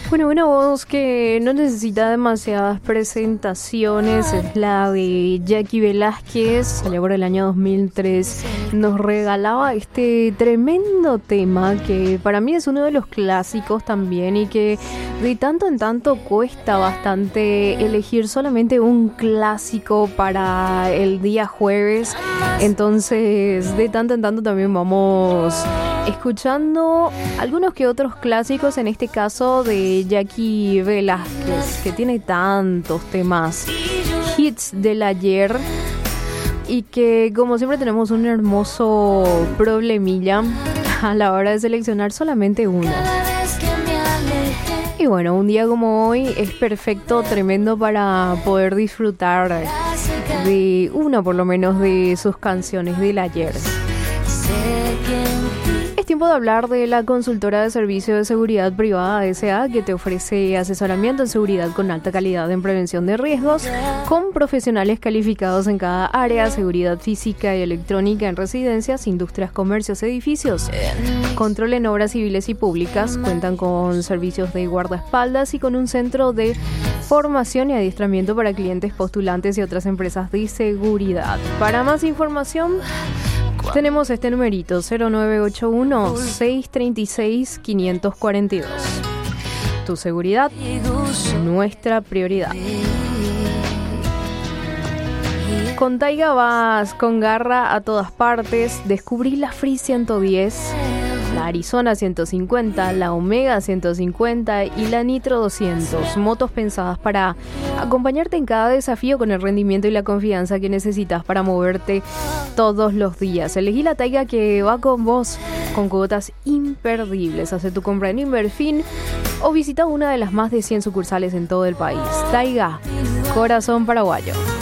Bueno, una voz que no necesita demasiadas presentaciones es la de Jackie Velázquez. Allá por el año 2003 nos regalaba este tremendo tema que para mí es uno de los clásicos también y que de tanto en tanto cuesta bastante elegir solamente un clásico para el día jueves. Entonces, de tanto en tanto también vamos escuchando algunos que otros clásicos, en este caso de Jackie Velázquez, que tiene tantos temas, hits del ayer, y que como siempre tenemos un hermoso problemilla a la hora de seleccionar solamente uno. Y bueno, un día como hoy es perfecto, tremendo para poder disfrutar de una por lo menos de sus canciones del ayer. Es tiempo de hablar de la consultora de servicio de seguridad privada S.A. que te ofrece asesoramiento en seguridad con alta calidad en prevención de riesgos, con profesionales calificados en cada área, seguridad física y electrónica en residencias, industrias, comercios, edificios, control en obras civiles y públicas. Cuentan con servicios de guardaespaldas y con un centro de formación y adiestramiento para clientes, postulantes y otras empresas de seguridad. Para más información tenemos este numerito 0981-636-542. Tu seguridad, nuestra prioridad. Con Taiga vas con garra a todas partes. Descubrí la Free 110, la Arizona 150, la Omega 150 y la Nitro 200. Motos pensadas para acompañarte en cada desafío con el rendimiento y la confianza que necesitas para moverte todos los días. Elegí la Taiga que va con vos, con cuotas imperdibles. Hace tu compra en Inverfin o visita una de las más de 100 sucursales en todo el país. Taiga, corazón paraguayo.